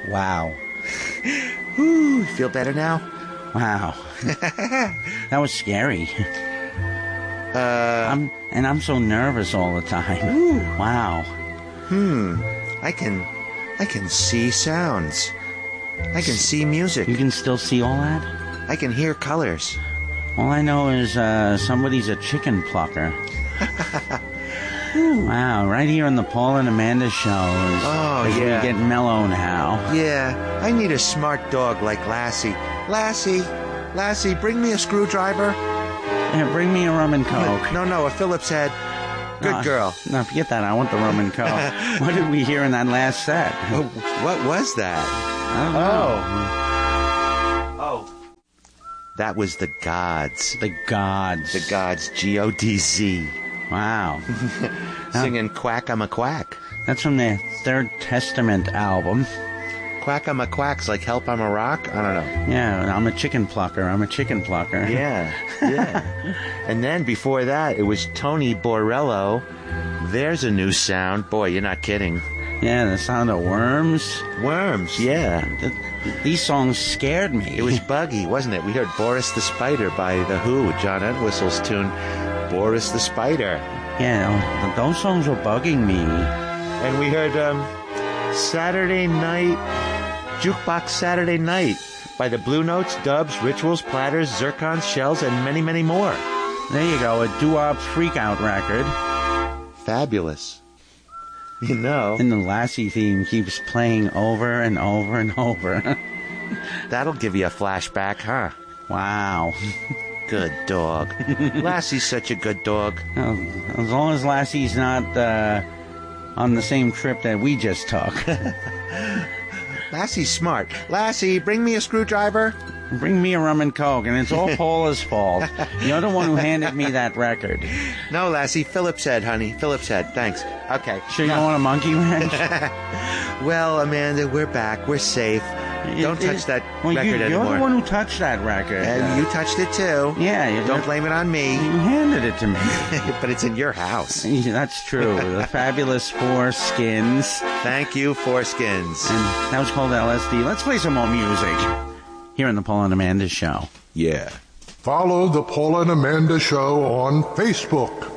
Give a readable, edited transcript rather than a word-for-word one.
Wow. Whew, feel better now? Wow. That was scary. I'm so nervous all the time. Ooh. Wow. I can see sounds. I can see music. You can still see all that? I can hear colors. All I know is somebody's a chicken plucker. Wow, right here on the Paul and Amanda show as we get mellow now. Yeah, I need a smart dog like Lassie. Lassie, bring me a screwdriver. Yeah, bring me a rum and coke. No, a Phillips head. Good girl. No, forget that. I want the rum and coke. What did we hear in that last set? What was that? I don't know. Oh. That was the Gods. The Gods. The Gods, Godz. Wow. Singing Quack, I'm a Quack. That's from their Third Testament album. Quack, I'm a Quack's like Help, I'm a Rock? I don't know. Yeah, I'm a chicken plucker. Yeah. And then before that, it was Tony Borello. There's a new sound. Boy, you're not kidding. Yeah, the sound of worms. Worms, yeah. These songs scared me. It was buggy, wasn't it? We heard Boris the Spider by The Who, John Entwistle's tune, Boris the Spider. Yeah, those songs were bugging me. And we heard Saturday Night, Jukebox Saturday Night by the Blue Notes, Dubs, Rituals, Platters, Zircons, Shells, and many, many more. There you go, a doo-wop freak-out record. Fabulous. You know. And the Lassie theme keeps playing over and over and over. That'll give you a flashback, huh? Wow. Good dog. Lassie's such a good dog. Well, as long as Lassie's not on the same trip that we just took. Lassie's smart. Lassie, bring me a screwdriver. Bring me a rum and coke, and it's all Paula's fault. You're the one who handed me that record. No, Lassie, Phillips head, honey. Phillips head, thanks. Okay. Sure you don't want a monkey wrench? Well, Amanda, we're back. We're safe. Don't touch that record anymore. You're the one who touched that record. And you touched it too. Yeah. Don't blame it on me. You handed it to me. But it's in your house. That's true. The fabulous Four Skins. Thank you, Four Skins. And that was called LSD. Let's play some more music here on the Paul and Amanda Show. Yeah. Follow the Paul and Amanda Show on Facebook.